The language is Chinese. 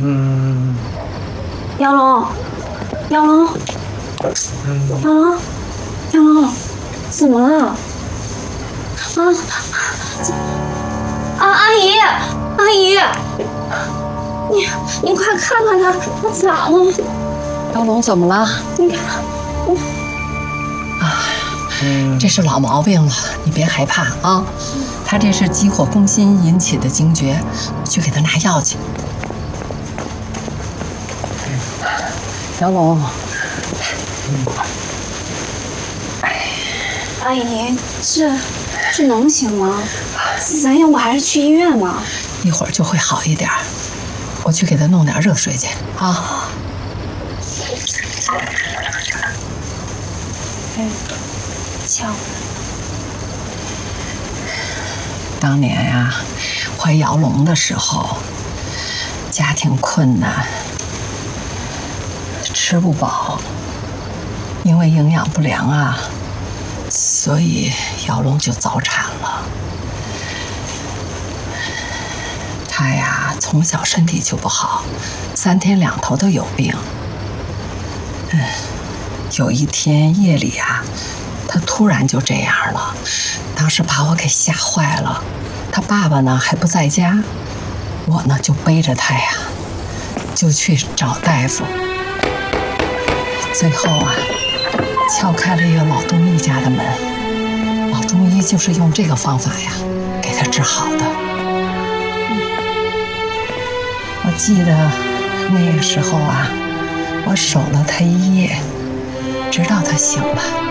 杨龙，杨龙，杨龙，杨龙，怎么了？阿姨，阿姨，你快看看他咋了？ 杨龙怎么了？ 你看， 这是老毛病了，你别害怕啊。他这是急火攻心引起的惊厥，去给他拿药去。杨龙， 阿姨，这能行吗？咱要不还是去医院吧？ 一会儿就会好一点。我去给他弄点热水去啊。 瞧， 当年呀，怀姚龙的时候，家庭困难，吃不饱，因为营养不良啊，所以姚龙就早产了。他呀，从小身体就不好，3天2头都有病。有一天夜里啊，他突然就这样了，当时把我给吓坏了。他爸爸呢还不在家，我呢就背着他呀，就去找大夫。最后啊，敲开了一个老中医家的门，老中医就是用这个方法呀，给他治好的。我记得那个时候啊，我守了他1夜，直到他醒了。